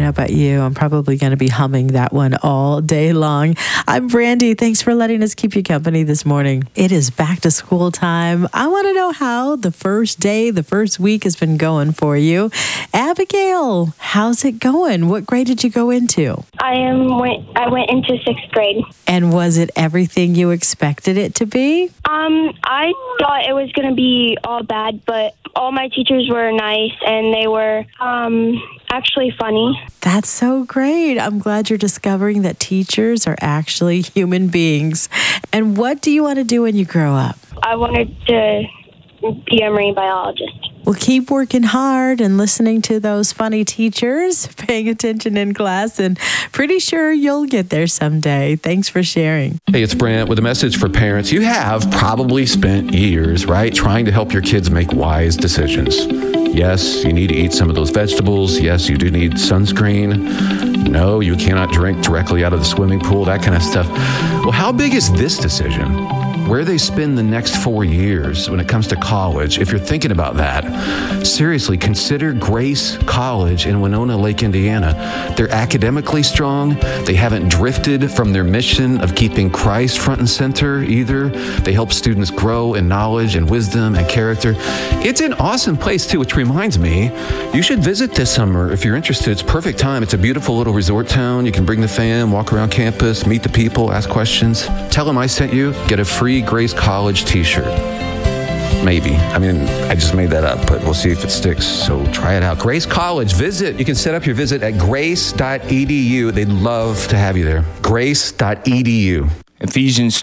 know about you. I'm probably going to be humming that one all day long. I'm Brandy. Thanks for letting us keep you company this morning. It is back to school time. I want to know how the first day, the first week has been going for you. Abigail, how's it going? What grade did you go into? I went into 6th grade. And was it everything you expected it to be? I thought it was going to be all bad, but all my teachers were nice and they were actually funny. That's so great. I'm glad you're discovering that teachers are actually human beings. And what do you want to do when you grow up? I wanted to be a marine biologist. Well, keep working hard and listening to those funny teachers, paying attention in class, and pretty sure you'll get there someday. Thanks for sharing. Hey, it's Brent with a message for parents. You have probably spent years, right, trying to help your kids make wise decisions. Yes, you need to eat some of those vegetables. Yes, you do need sunscreen. No, you cannot drink directly out of the swimming pool, that kind of stuff. Well, how big is this decision? Where they spend the next 4 years when it comes to college, if you're thinking about that, seriously, consider Grace College in Winona Lake, Indiana. They're academically strong. They haven't drifted from their mission of keeping Christ front and center either. They help students grow in knowledge and wisdom and character. It's an awesome place too, which reminds me, you should visit this summer if you're interested. It's a perfect time. It's a beautiful little resort town. You can bring the fam, walk around campus, meet the people, ask questions. Tell them I sent you. Get a free Grace College t-shirt. Maybe. I mean, I just made that up, but we'll see if it sticks. So try it out. Grace College, visit. You can set up your visit at grace.edu. They'd love to have you there. Grace.edu. Ephesians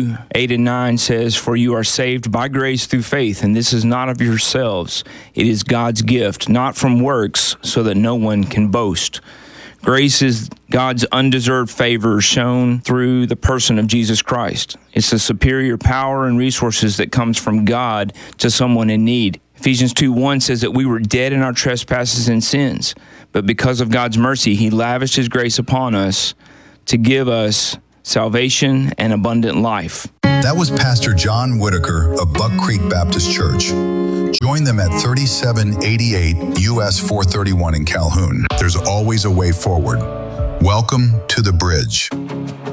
2:8-9 says, "For you are saved by grace through faith, and this is not of yourselves. It is God's gift, not from works, so that no one can boast." Grace is God's undeserved favor shown through the person of Jesus Christ. It's the superior power and resources that comes from God to someone in need. Ephesians 2:1 says that we were dead in our trespasses and sins, but because of God's mercy, He lavished His grace upon us to give us salvation and abundant life. That was Pastor John Whitaker of Buck Creek Baptist Church. Join them at 3788 US 431 in Calhoun. There's always a way forward. Welcome to the Bridge.